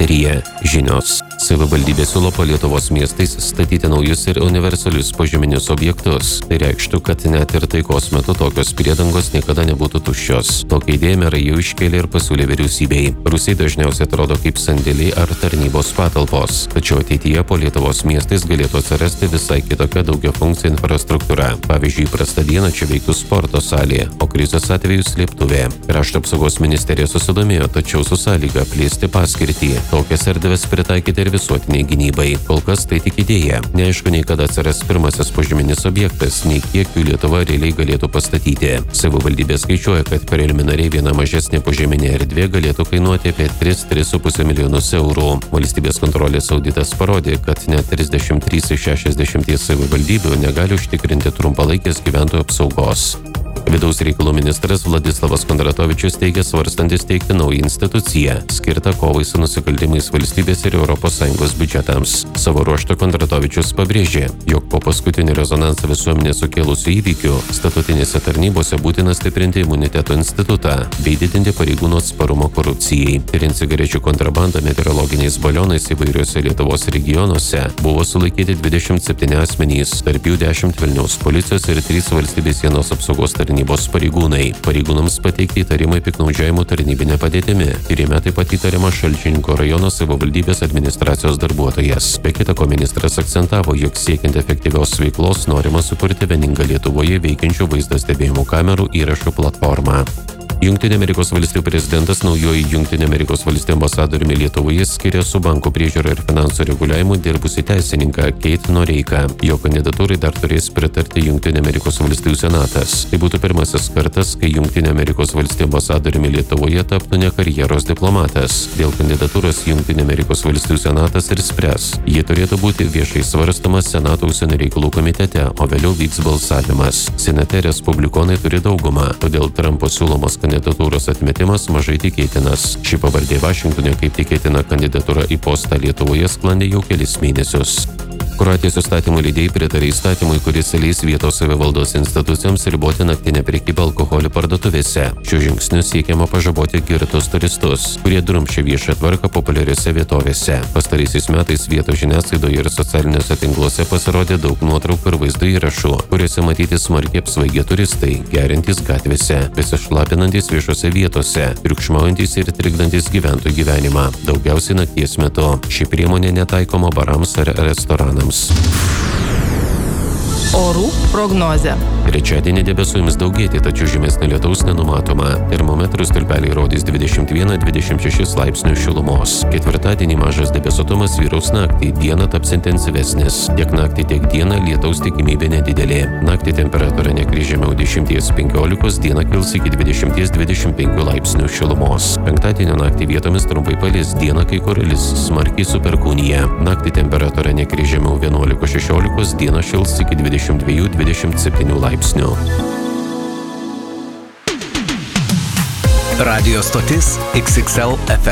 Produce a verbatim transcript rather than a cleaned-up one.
eteryje žinios. Savivaldybė siūlo po Lietuvos miestais statyti naujus ir universalius požeminius objektus. Tai reikštų, kad net ir taikos metu tokios priedangos niekada nebūtų tuščios. Tokią idėją merai jau iškėlė ir pasiūlė vyriausybei. Rūsiai dažniausiai atrodo kaip sandėliai ar tarnybos patalpos. Tačiau ateityje po Lietuvos miestais galėtų atsirasti visai kitokia daugiafunkcija infrastruktūra. Pavyzdžiui, įprastą dieną čia veiktų sporto salė, o krizės atveju slėptuvė. Krašto apsaugos ministerija susidomėjo, tačiau su sąlyga plėsti paskirtį. Tokias erdves pritaikyti ir visuotiniai gynybai. Kol kas tai tik idėja. Neaišku, nei kada atsiras pirmasis požeminis objektas, nei kiek jų Lietuva realiai galėtų pastatyti. Savivaldybė skaičiuoja, kad preliminariai viena mažesnė požeminė erdvė galėtų kainuoti apie tris - tris su puse milijonus eurų. Valstybės kontrolės auditas parodė, kad net trisdešimt trys iš šešiasdešimties savivaldybių negali užtikrinti trumpalaikės gyventojų apsaugos. Vidaus reikalų ministras Vladislavas Kondratovičius teigia svarstantis teikti naują instituciją, skirtą kovai su nusikaltimais valstybės ir Europos Sąjungos biudžetams. Savo ruožtu Kondratovičius pabrėžė, jog po paskutinį rezonansą visuomenė sukėlusių įvykių statutinėse tarnybose būtina stiprinti imuniteto institutą bei didinti pareigūnų atsparumą korupcijai. Tiriant cigarečių kontrabandą meteorologiniais balionais įvairiuose Lietuvos regionuose buvo sulaikyti dvidešimt septyni asmenys, tarp jų dešimt Vilniaus policijos ir trys valstybės sienos apsaugos tarnybos. Tarnybos pareigūnai. Pareigūnams pateikti įtarimai piktnaudžiavimo tarnybinė padėtimi. Tyrime taip pat įtariama Šalčininkų rajono savivaldybės administracijos darbuotojas. Be kita ko, ministras akcentavo, jog siekiant efektyvios veiklos norima sukurti vieningą Lietuvoje veikiančių vaizdo stebėjimo kamerų įrašų platformą. Jungtinių Amerikos valstijų prezidentas naujoji Jungtinių Amerikos valstijų ambasadoriumi Lietuvoje skiria su bankų priežiūra ir finansų reguliavimu dirbusi teisininką Keit Noreiką. Jo kandidatūrai dar turės pritarti Jungtinių Amerikos valstijų senatas. Tai būtų pirmasis kartas, kai Jungtinių Amerikos valstijų ambasadoriumi Lietuvoje taptų ne karjeros diplomatas. Dėl kandidatūros Jungtinių Amerikos valstijų senatas ir spręs. Ji turėtų būti viešai svarstama Senato užsienio reikalų komitete, o vėliau vyks balsavimas. Senate respublikonai turi daugumą, todėl Trumpo siūlomas kandidatūros atmetimas mažai tikėtinas. Ši pavardė Vašingtone kaip tikėtina kandidatūra į postą Lietuvoje sklandė jau kelis mėnesius. Kroatijos įstatymų leidėjai pritarė įstatymui, kuris leis vietos savivaldos institucijoms riboti naktinę prekybą alkoholio parduotuvėse. Šiuo žingsniu siekiama pažaboti girtus turistus, kurie drumsčia viešą tvarką populiariose vietovėse. Pastaraisiais metais vietos žiniasklaidoje ir socialiniuose tinkluose pasirodė daug nuotraukų ir vaizdo įrašų, kuriuose matyti smarkiai apsvaigę turistai, gerintys gatvėse, besišlapinantys viešose vietose, triukšmaujantys ir trikdantys gyventojų gyvenimą, daugiausiai nakties metu. Ši priemonė netaikoma barams ar restoranams. Orų prognozė. Trečiadienį debesų ims daugėti, tačiau žymesnio lietaus nenumatoma. Termometrų stulpeliai rodys dvidešimt vieną - dvidešimt šešis laipsnius šilumos. Ketvirtadienį mažas debesuotumas vyraus naktį, dieną taps intensyvesnis. Tiek naktį, tiek dieną lietaus tikimybė nedidelė. Naktį temperatūra nekris žemiau dešimties penkiolikos, dieną kils iki dvidešimt dvidešimt penkių laipsnių šilumos. Penktadienio naktį vietomis trumpai palis, dieną kai kur lis smarkiai su perkūnija. Naktį temperatūra nekris žemiau vienuolikos šešiolikos, dieną šils iki dvidešimt dviejų dvidešimt septynių laipsnių. Radio stotis X X L F M.